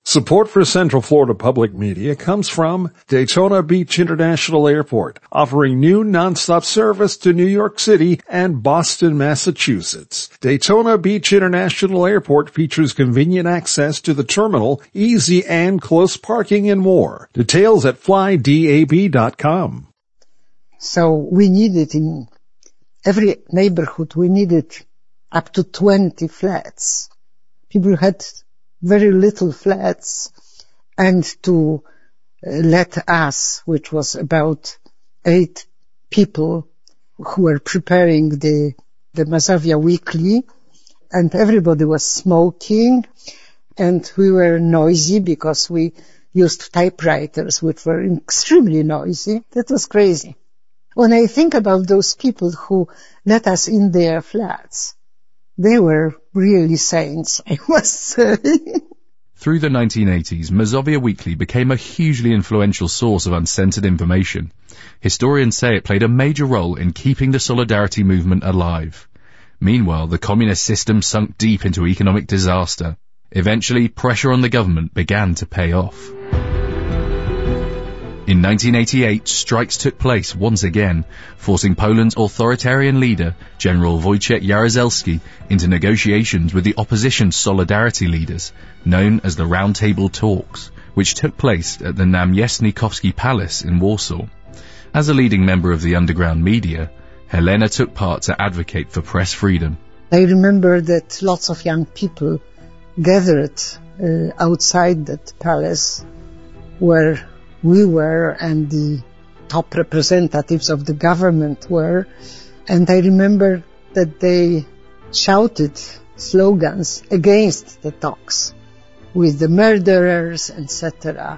Support for Central Florida Public Media comes from Daytona Beach International Airport, offering new nonstop service to New York City and Boston, Massachusetts. Daytona Beach International Airport features convenient access to the terminal, easy and close parking, and more. Details at flydab.com. So we needed in every neighborhood, we needed up to 20 flats. People had very little flats, and to let us, which was about 8 people who were preparing the Mazovia Weekly, and everybody was smoking, and we were noisy because we used typewriters, which were extremely noisy. That was crazy. When I think about those people who let us in their flats, they were really saints, I must say. Through the 1980s, Mazovia Weekly became a hugely influential source of uncensored information. Historians say it played a major role in keeping the Solidarity movement alive. Meanwhile, the communist system sunk deep into economic disaster. Eventually, pressure on the government began to pay off. In 1988, strikes took place once again, forcing Poland's authoritarian leader, General Wojciech Jaruzelski, into negotiations with the opposition Solidarity leaders, known as the Round Table Talks, which took place at the Namiestnikowski Palace in Warsaw. As a leading member of the underground media, Helena took part to advocate for press freedom. I remember that lots of young people gathered outside that palace where we were and the top representatives of the government were, and I remember that they shouted slogans against the talks with the murderers, etc.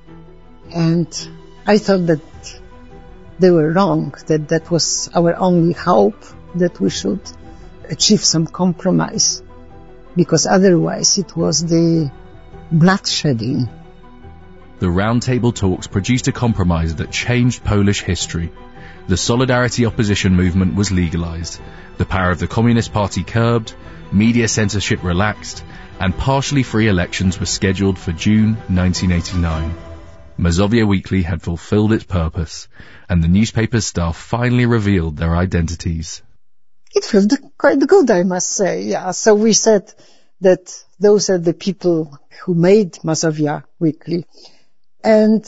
And I thought that they were wrong, that was our only hope, that we should achieve some compromise, because otherwise it was the bloodshedding. The Round Table Talks produced a compromise that changed Polish history. The Solidarity opposition movement was legalized, the power of the Communist Party curbed, media censorship relaxed, and partially free elections were scheduled for June 1989. Mazovia Weekly had fulfilled its purpose, and the newspaper's staff finally revealed their identities. It felt quite good, I must say, yeah. So we said that those are the people who made Mazovia Weekly. And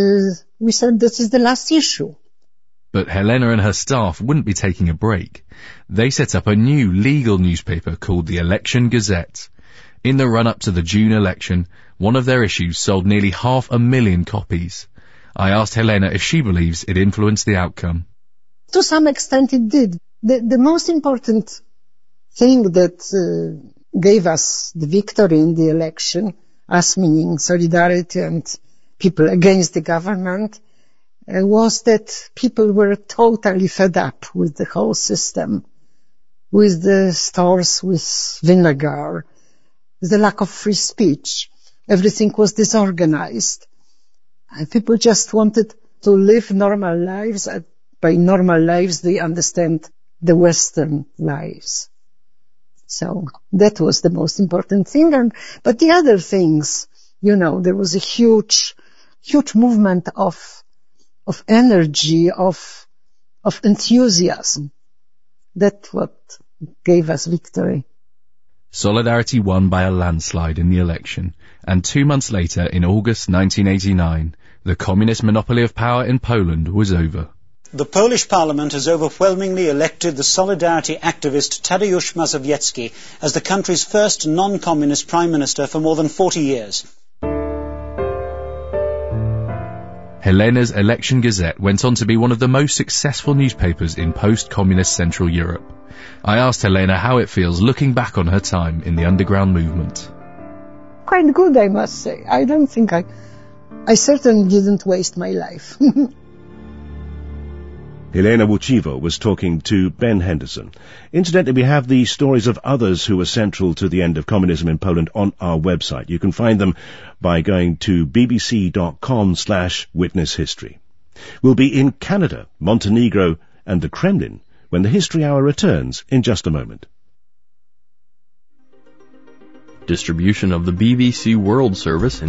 we said this is the last issue. But Helena and her staff wouldn't be taking a break. They set up a new legal newspaper called the Election Gazette. In the run-up to the June election, one of their issues sold nearly 500,000 copies. I asked Helena if she believes it influenced the outcome. To some extent it did. The most important thing that gave us the victory in the election, us meaning Solidarity and people against the government, was that people were totally fed up with the whole system, with the stores with vinegar, the lack of free speech. Everything was disorganized. And people just wanted to live normal lives. By normal lives, they understand the Western lives. So that was the most important thing. But the other things, there was a huge movement of energy, of enthusiasm. That's what gave us victory. Solidarity won by a landslide in the election, and 2 months later, in August 1989, the communist monopoly of power in Poland was over. The Polish parliament has overwhelmingly elected the Solidarity activist Tadeusz Mazowiecki as the country's first non-communist prime minister for more than 40 years. Helena's Election Gazette went on to be one of the most successful newspapers in post-communist Central Europe. I asked Helena how it feels looking back on her time in the underground movement. Quite good, I must say. I don't think I certainly didn't waste my life. Helena Łuczywo was talking to Ben Henderson. Incidentally, we have the stories of others who were central to the end of communism in Poland on our website. You can find them by going to bbc.com/witness history. We'll be in Canada, Montenegro and the Kremlin when the History Hour returns in just a moment. Distribution of the BBC World Service in